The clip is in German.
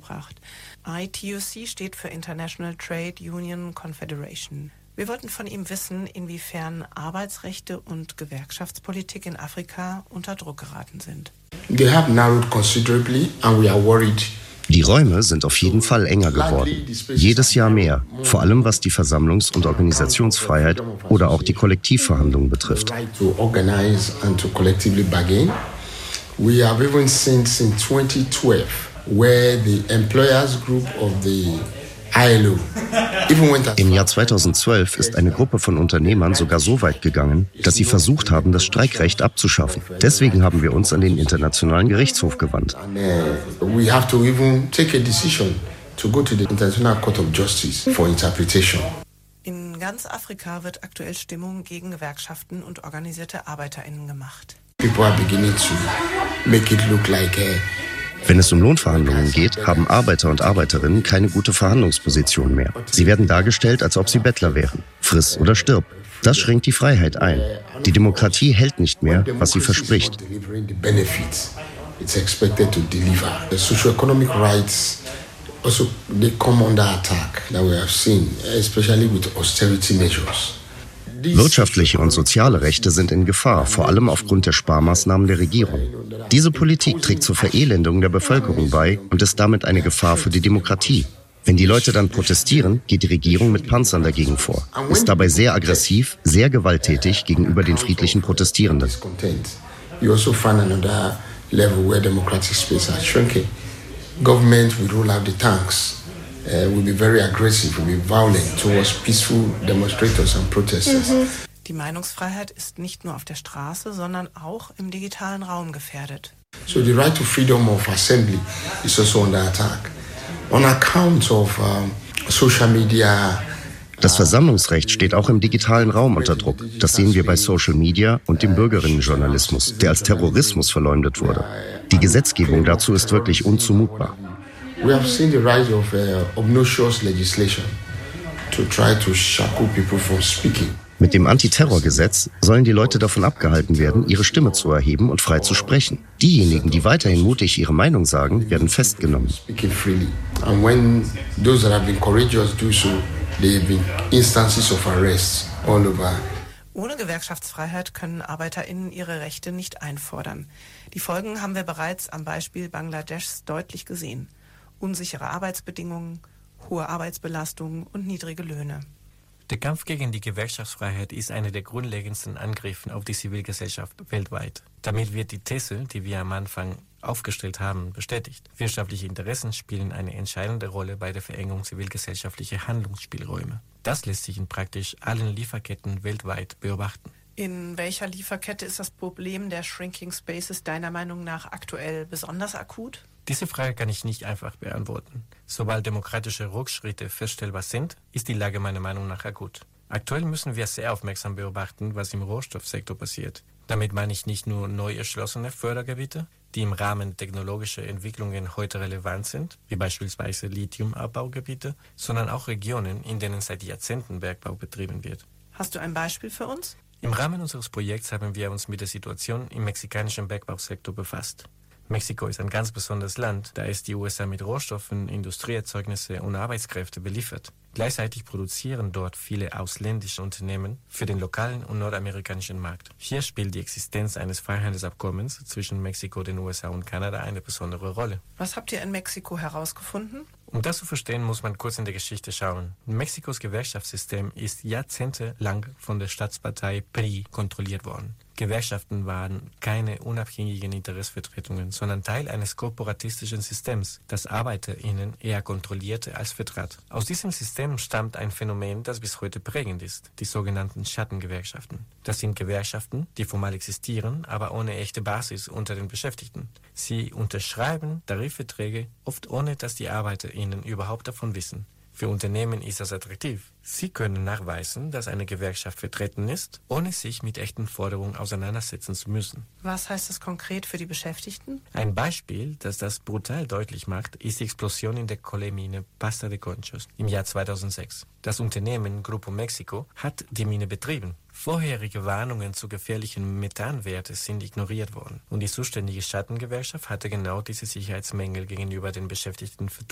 mitgebracht. ITUC steht für International Trade Union Confederation. Wir wollten von ihm wissen, inwiefern Arbeitsrechte und Gewerkschaftspolitik in Afrika unter Druck geraten sind. They have narrowed considerably and we are worried. Die Räume sind auf jeden Fall enger geworden. Jedes Jahr mehr, vor allem was die Versammlungs- und Organisationsfreiheit oder auch die Kollektivverhandlungen betrifft. We have even seen since 2012 where the employers group of the ILO even went as Im Jahr 2012 ist eine Gruppe von Unternehmern sogar so weit gegangen, dass sie versucht haben, das Streikrecht abzuschaffen. Deswegen haben wir uns an den Internationalen Gerichtshof gewandt. We have to even take a decision to go to the International Court of Justice for interpretation. In ganz Afrika wird aktuell Stimmung gegen Gewerkschaften und organisierte ArbeiterInnen gemacht. People are beginning to make it look like Wenn es um Lohnverhandlungen geht, haben Arbeiter und Arbeiterinnen keine gute Verhandlungsposition mehr. Sie werden dargestellt, als ob sie Bettler wären. Friss oder stirb. Das schränkt die Freiheit ein. Die Demokratie hält nicht mehr, was sie verspricht. It's expected to deliver. The socio-economic rights also they come under attack that we have seen, especially with austerity measures. Wirtschaftliche und soziale Rechte sind in Gefahr, vor allem aufgrund der Sparmaßnahmen der Regierung. Diese Politik trägt zur Verelendung der Bevölkerung bei und ist damit eine Gefahr für die Demokratie. Wenn die Leute dann protestieren, geht die Regierung mit Panzern dagegen vor, ist dabei sehr aggressiv, sehr gewalttätig gegenüber den friedlichen Protestierenden. You also find another level where democratic space are shrinking. Government will roll out the tanks. Will be very aggressive, will be violent towards peaceful demonstrators and protesters. Die Meinungsfreiheit ist nicht nur auf der Straße, sondern auch im digitalen Raum gefährdet. So the right to freedom of assembly is also under attack. On account of social media. Das Versammlungsrecht steht auch im digitalen Raum unter Druck. Das sehen wir bei Social Media und dem Bürgerinnenjournalismus, der als Terrorismus verleumdet wurde. Die Gesetzgebung dazu ist wirklich unzumutbar. We have seen the rise of obnoxious legislation to try to shackle people from speaking. Mit dem Antiterrorgesetz sollen die Leute davon abgehalten werden, ihre Stimme zu erheben und frei zu sprechen. Diejenigen, die weiterhin mutig ihre Meinung sagen, werden festgenommen. Speaking freely. And when those that have been courageous do so, there have been instances of arrests all over. Ohne Gewerkschaftsfreiheit können ArbeiterInnen ihre Rechte nicht einfordern. Die Folgen haben wir bereits am Beispiel Bangladeschs deutlich gesehen. Unsichere Arbeitsbedingungen, hohe Arbeitsbelastungen und niedrige Löhne. Der Kampf gegen die Gewerkschaftsfreiheit ist einer der grundlegendsten Angriffe auf die Zivilgesellschaft weltweit. Damit wird die These, die wir am Anfang aufgestellt haben, bestätigt. Wirtschaftliche Interessen spielen eine entscheidende Rolle bei der Verengung zivilgesellschaftlicher Handlungsspielräume. Das lässt sich in praktisch allen Lieferketten weltweit beobachten. In welcher Lieferkette ist das Problem der Shrinking Spaces deiner Meinung nach aktuell besonders akut? Diese Frage kann ich nicht einfach beantworten. Sobald demokratische Rückschritte feststellbar sind, ist die Lage meiner Meinung nach akut. Aktuell müssen wir sehr aufmerksam beobachten, was im Rohstoffsektor passiert. Damit meine ich nicht nur neu erschlossene Fördergebiete, die im Rahmen technologischer Entwicklungen heute relevant sind, wie beispielsweise Lithiumabbaugebiete, sondern auch Regionen, in denen seit Jahrzehnten Bergbau betrieben wird. Hast du ein Beispiel für uns? Im Rahmen unseres Projekts haben wir uns mit der Situation im mexikanischen Bergbausektor befasst. Mexiko ist ein ganz besonderes Land, da es die USA mit Rohstoffen, Industrieerzeugnisse und Arbeitskräfte beliefert. Gleichzeitig produzieren dort viele ausländische Unternehmen für den lokalen und nordamerikanischen Markt. Hier spielt die Existenz eines Freihandelsabkommens zwischen Mexiko, den USA und Kanada eine besondere Rolle. Was habt ihr in Mexiko herausgefunden? Um das zu verstehen, muss man kurz in der Geschichte schauen. Mexikos Gewerkschaftssystem ist jahrzehntelang von der Staatspartei PRI kontrolliert worden. Gewerkschaften waren keine unabhängigen Interessensvertretungen, sondern Teil eines korporatistischen Systems, das ArbeiterInnen eher kontrollierte als vertrat. Aus diesem System stammt ein Phänomen, das bis heute prägend ist, die sogenannten Schattengewerkschaften. Das sind Gewerkschaften, die formal existieren, aber ohne echte Basis unter den Beschäftigten. Sie unterschreiben Tarifverträge, oft ohne dass die ArbeiterInnen überhaupt davon wissen. Für Unternehmen ist das attraktiv. Sie können nachweisen, dass eine Gewerkschaft vertreten ist, ohne sich mit echten Forderungen auseinandersetzen zu müssen. Was heißt das konkret für die Beschäftigten? Ein Beispiel, das das brutal deutlich macht, ist die Explosion in der Kohlemine Pasta de Conchos im Jahr 2006. Das Unternehmen Grupo México hat die Mine betrieben. Vorherige Warnungen zu gefährlichen Methanwerten sind ignoriert worden. Und die zuständige Schattengewerkschaft hatte genau diese Sicherheitsmängel gegenüber den Beschäftigten